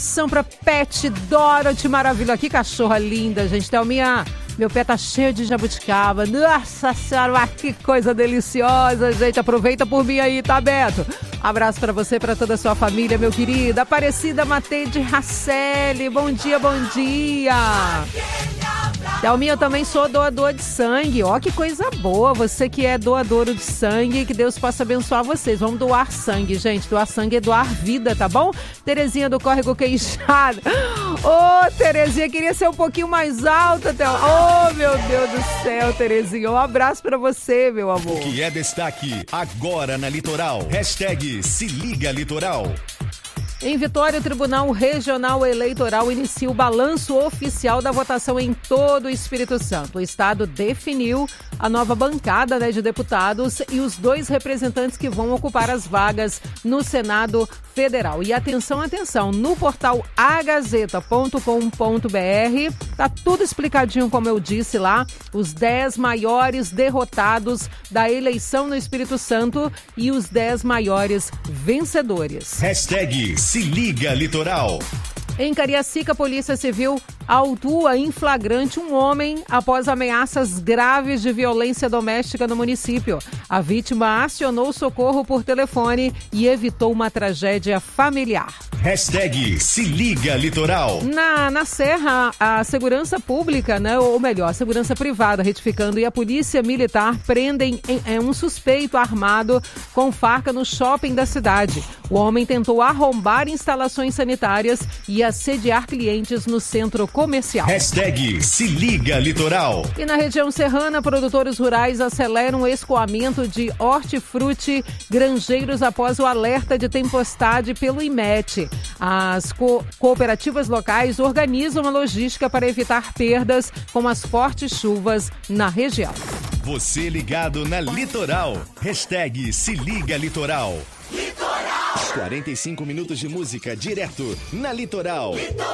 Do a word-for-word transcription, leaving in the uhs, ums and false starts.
São pra Pet Dorothy, maravilha. Que cachorra linda, gente. Thelminha, meu pé tá cheio de jabuticaba. Nossa senhora, mas que coisa deliciosa, gente. Aproveita por mim aí, tá, Beto? Abraço pra você, pra toda a sua família, meu querido. Aparecida Matei de Racelli. Bom dia, bom dia. Thelminha, eu também sou doador de sangue. Ó, que coisa boa. Você que é doador de sangue, que Deus possa abençoar vocês. Vamos doar sangue, gente. Doar sangue é doar vida, tá bom? Terezinha do Córrego Queixada. Ô, oh, Terezinha, queria ser um pouquinho mais alta, Théo. Oh, meu Deus do céu, Terezinha. Um abraço pra você, meu amor. O que é destaque agora na Litoral. Hashtag Se Liga Litoral. Em Vitória, o Tribunal Regional Eleitoral inicia o balanço oficial da votação em todo o Espírito Santo. O Estado definiu a nova bancada, né, de deputados e os dois representantes que vão ocupar as vagas no Senado Federal. E atenção, atenção, no portal a gazeta ponto com ponto b r tá tudo explicadinho, como eu disse lá, os dez maiores derrotados da eleição no Espírito Santo e os dez maiores vencedores. Hashtag Se Liga Litoral. Em Cariacica, a Polícia Civil autua em flagrante um homem após ameaças graves de violência doméstica no município. A vítima acionou socorro por telefone e evitou uma tragédia familiar. Hashtag Se Liga Litoral. Na, na Serra, a segurança pública, né, ou melhor, a segurança privada retificando e a polícia militar prendem em, em um suspeito armado com faca no shopping da cidade. O homem tentou arrombar instalações sanitárias e assediar clientes no centro comercial. Hashtag Se Liga Litoral. E na região serrana, produtores rurais aceleram o escoamento de hortifruti granjeiros após o alerta de tempestade pelo I M E T. As co- cooperativas locais organizam a logística para evitar perdas com as fortes chuvas na região. Você ligado na Litoral. Hashtag Se Liga Litoral. Litoral. quarenta e cinco minutos de música direto na Litoral. Litoral.